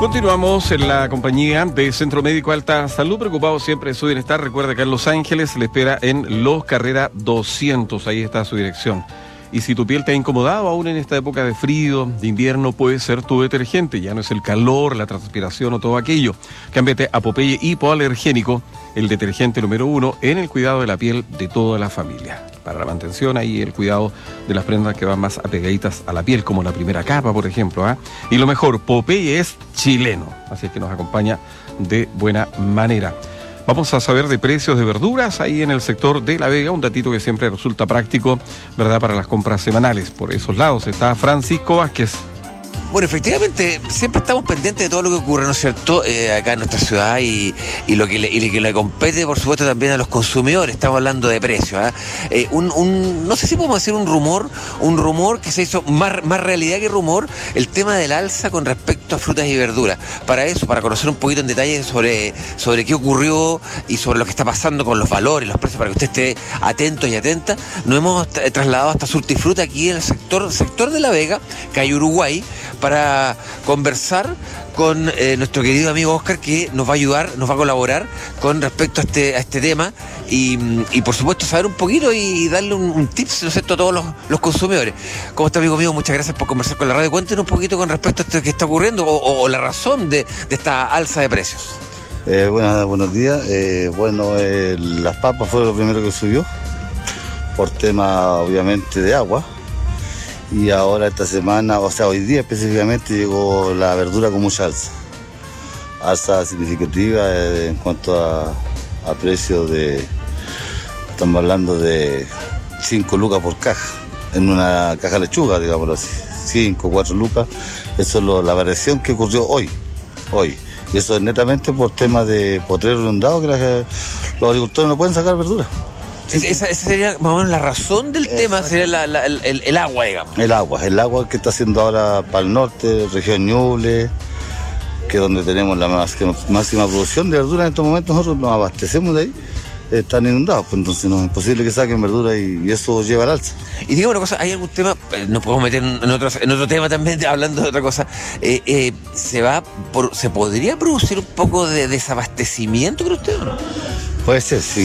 Continuamos en la compañía de Centro Médico Alta Salud, preocupado siempre de su bienestar. Recuerda que en Los Ángeles le espera en Los Carrera 200, ahí está su dirección. Y si tu piel te ha incomodado aún en esta época de frío, de invierno, puede ser tu detergente. Ya no es el calor, la transpiración o todo aquello. Cámbiate a Popeye Hipoalergénico, el detergente número 1 en el cuidado de la piel de toda la familia. Para la mantención y el cuidado de las prendas que van más apegaditas a la piel, como la primera capa, por ejemplo. Y lo mejor, Popeye es chileno, así es que nos acompaña de buena manera. Vamos a saber de precios de verduras ahí en el sector de La Vega, un datito que siempre resulta práctico, ¿verdad?, para las compras semanales. Por esos lados está Francisco Vázquez. Bueno, efectivamente, siempre estamos pendientes de todo lo que ocurre, ¿no es cierto?, acá en nuestra ciudad y lo que le compete, por supuesto, también a los consumidores. Estamos hablando de precios. No sé si podemos decir un rumor que se hizo más realidad que rumor, el tema del alza con respecto a frutas y verduras. Para eso, para conocer un poquito en detalle sobre qué ocurrió y sobre lo que está pasando con los valores, los precios, para que usted esté atento y atenta, nos hemos trasladado hasta Surtifruta, aquí en el sector de La Vega, calle Uruguay, para conversar con nuestro querido amigo Oscar, que nos va a ayudar, nos va a colaborar con respecto a este tema y por supuesto saber un poquito y darle un tips, ¿no es cierto?, a todos los consumidores. ¿Cómo está, amigo mío? Muchas gracias por conversar con la radio. Cuéntenos un poquito con respecto a esto que está ocurriendo o la razón de esta alza de precios. Buenos días. Las papas fue lo primero que subió por tema, obviamente, de agua. Y ahora esta semana, o sea, hoy día específicamente, llegó la verdura con mucha alza significativa en cuanto a precios estamos hablando de 5 lucas por caja, en una caja de lechuga, digámoslo así, 5, 4 lucas, eso es la variación que ocurrió hoy, y eso es netamente por temas de potrero inundado, que los agricultores no pueden sacar verduras. Esa sería más o menos la razón del tema, sería el agua, digamos. El agua que está haciendo ahora para el norte, región Ñuble, que es donde tenemos la máxima producción de verduras en estos momentos. Nosotros nos abastecemos de ahí, están inundados, pues entonces no es posible que saquen verduras y eso lleva al alza. Y digo una cosa, ¿hay algún tema? Nos podemos meter en otro tema también, hablando de otra cosa. ¿Se podría producir un poco de desabastecimiento, cree usted, o no? Puede ser, sí.